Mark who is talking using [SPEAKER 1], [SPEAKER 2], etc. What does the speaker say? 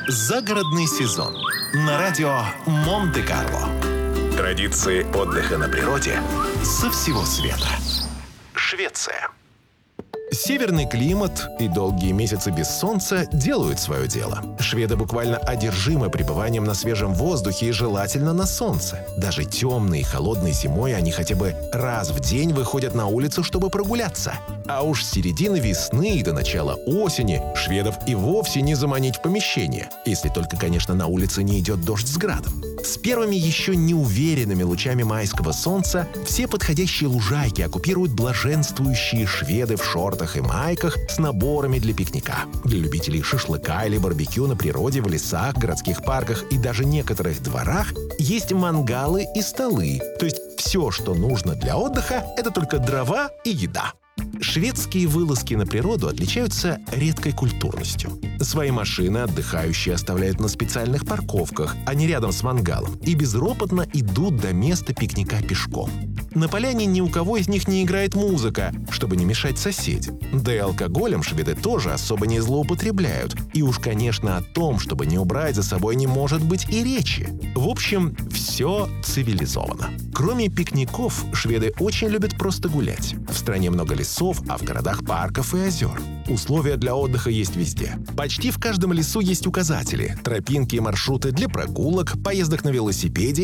[SPEAKER 1] Загородный сезон на радио Монте-Карло. Традиции отдыха на природе со всего света. Швеция. Северный климат и долгие месяцы без солнца делают свое дело. Шведы буквально одержимы пребыванием на свежем воздухе и желательно на солнце. Даже темной и холодной зимой они хотя бы раз в день выходят на улицу, чтобы прогуляться. А уж с середины весны до начала осени шведов и вовсе не заманить в помещение, если только, конечно, на улице не идет дождь с градом. С первыми еще неуверенными лучами майского солнца все подходящие лужайки оккупируют блаженствующие шведы в шортах и майках с наборами для пикника. Для любителей шашлыка или барбекю на природе, в лесах, городских парках и даже некоторых дворах есть мангалы и столы. То есть все, что нужно для отдыха, это только дрова и еда. Шведские вылазки на природу отличаются редкой культурностью. Свои машины отдыхающие оставляют на специальных парковках, а не рядом с мангалом, и безропотно идут до места пикника пешком. На поляне ни у кого из них не играет музыка, чтобы не мешать соседям. Да и алкоголем шведы тоже особо не злоупотребляют. И уж, конечно, о том, чтобы не убрать за собой, не может быть и речи. В общем, все цивилизовано. Кроме пикников, шведы очень любят просто гулять. В стране много лесов, а в городах парков и озер. Условия для отдыха есть везде. Почти в каждом лесу есть указатели, тропинки и маршруты для прогулок, поездок на велосипеде